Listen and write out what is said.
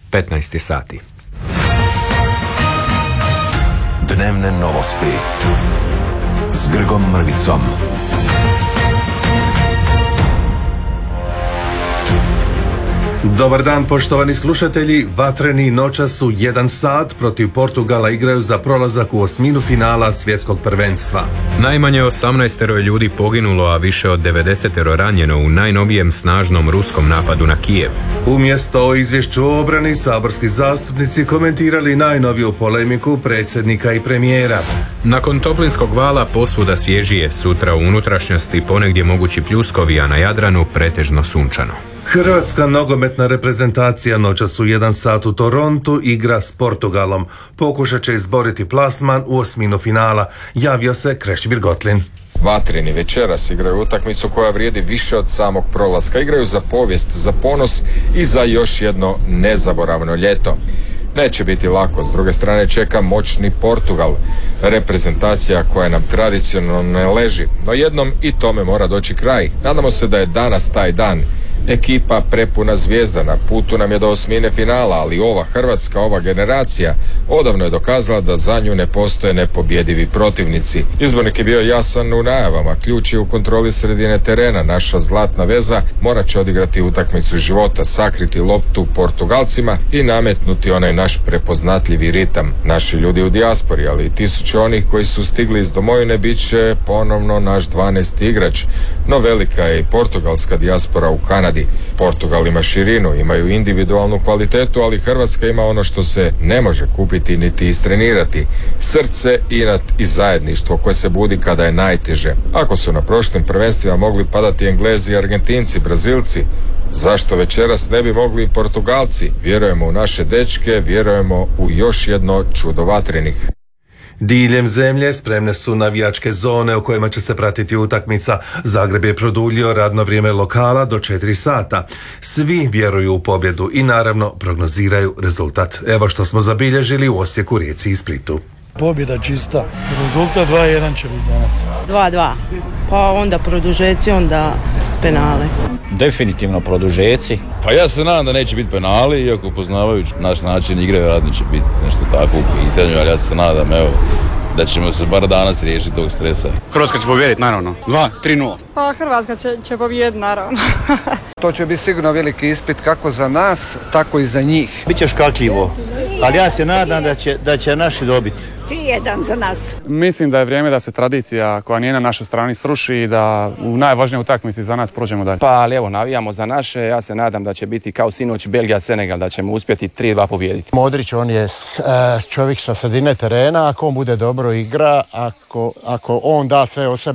15 sati. Dnevne novosti s Grgom Mrvicom. Dobar dan, poštovani slušatelji. Vatreni noćas u 1 sat protiv Portugala igraju za prolazak u osminu finala svjetskog prvenstva. Najmanje 18 ljudi poginulo, a više od 90 ranjeno u najnovijem snažnom ruskom napadu na Kijev. Umjesto o izvješću o obrani, saborski zastupnici komentirali najnoviju polemiku predsjednika i premijera. Nakon toplinskog vala posvuda svježije, sutra u unutrašnjosti ponegdje mogući pljuskovi, a na Jadranu pretežno sunčano. Hrvatska nogometna reprezentacija noćas u 1 sat u Torontu igra s Portugalom. Pokušat će izboriti plasman u osminu finala. Javio se Krešimir Gotlin. Vatreni večeras igraju utakmicu koja vrijedi više od samog prolaska. Igraju za povijest, za ponos i za još jedno nezaboravno ljeto. Neće biti lako, s druge strane čeka moćni Portugal, reprezentacija koja nam tradicionalno ne leži, no jednom i tome mora doći kraj. Nadamo se da je danas taj dan. Ekipa prepuna zvijezda, na putu nam je do osmine finala, ali ova Hrvatska, ova generacija odavno je dokazala da za nju ne postoje nepobjedivi protivnici. Izbornik je bio jasan u najavama, ključ je u kontroli sredine terena. Naša zlatna veza morat će odigrati utakmicu života, sakriti loptu Portugalcima i nametnuti onaj naš prepoznatljivi ritam. Naši ljudi u dijaspori, ali i tisuće onih koji su stigli iz domovine, bit će ponovno naš 12. igrač. No velika je i portugalska dijaspora u Kanadi. Portugal ima širinu, imaju individualnu kvalitetu, ali Hrvatska ima ono što se ne može kupiti niti istrenirati. Srce, inat i zajedništvo koje se budi kada je najteže. Ako su na prošlim prvenstvima mogli padati Englezi, Argentinci, Brazilci, zašto večeras ne bi mogli i Portugalci? Vjerujemo u naše dečke, vjerujemo u još jedno čudo vatrenih. Diljem zemlje spremne su navijačke zone u kojima će se pratiti utakmica. Zagreb je produljio radno vrijeme lokala do 4 sata. Svi vjeruju u pobjedu i naravno prognoziraju rezultat. Evo što smo zabilježili u Osijeku, Rijeci i Splitu. Pobjeda čista. Rezultat 2-1 će biti za nas. 2-2. Pa onda produžeci, onda penale. Definitivno produžeci. Pa ja se nadam da neće biti penali, iako poznavajući naš način igre, vjerojatno će biti nešto tako u pitanju, ali ja se nadam, evo, da ćemo se bar danas riješiti tog stresa. Hrvatska će pobijediti, naravno. 2-3-0. Pa Hrvatska će pobijediti, naravno. To će biti sigurno veliki ispit kako za nas, tako i za njih. Biće škakljivo, ali ja se nadam da će naši dobiti. 3-1 za nas. Mislim da je vrijeme da se tradicija koja nije na našoj strani sruši i da u najvažnijoj utakmici za nas prođemo dalje. Pa ali evo, navijamo za naše, ja se nadam da će biti kao sinoć Belgija-Senegal, da ćemo uspjeti 3-2 pobijediti. Modrić, on je čovjek sa sredine terena, ako on bude dobro igra, ako on da sve o sebi